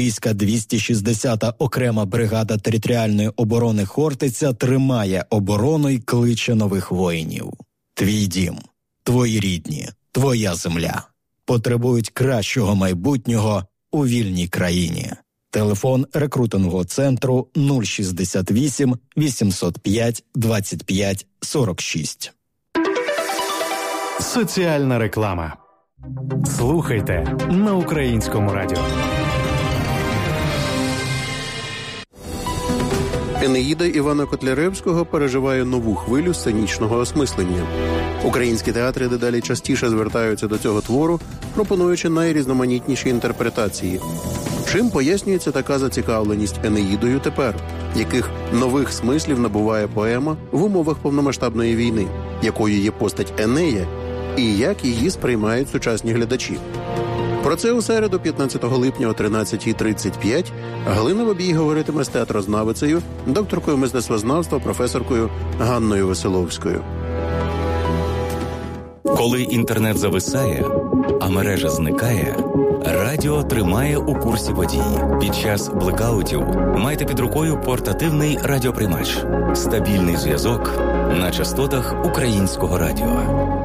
Запорізька 260-та окрема бригада територіальної оборони «Хортиця» тримає оборону й кличе нових воїнів. Твій дім, твої рідні, твоя земля потребують кращого майбутнього у вільній країні. Телефон рекрутингового центру 068 805 25 46. Соціальна реклама. Слухайте на Українському радіо. Енеїда Івана Котляревського переживає нову хвилю сценічного осмислення. Українські театри дедалі частіше звертаються до цього твору, пропонуючи найрізноманітніші інтерпретації. Чим пояснюється така зацікавленість Енеїдою тепер? Яких нових смислів набуває поема в умовах повномасштабної війни? Якою є постать Енея? І як її сприймають сучасні глядачі? Про це у середу, 15 липня о 13:35 Галина Бабій говоритиме з театрознавицею, докторкою мистецтвознавства, професоркою Ганною Веселовською. Коли інтернет зависає, а мережа зникає, радіо тримає у курсі подій. Під час блекаутів майте під рукою портативний радіоприймач. Стабільний зв'язок на частотах Українського радіо.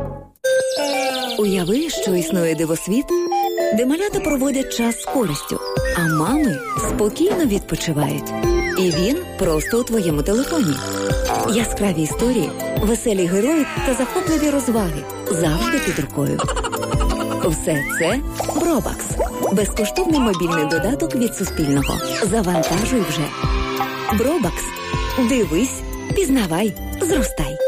Уяви, що існує дивосвіт, де малята проводять час з користю, а мами спокійно відпочивають. І він просто у твоєму телефоні. Яскраві історії, веселі герої та захопливі розваги завжди під рукою. Все це Бробакс. Безкоштовний мобільний додаток від Суспільного. Завантажуй вже. Бробакс. Дивись, пізнавай, зростай.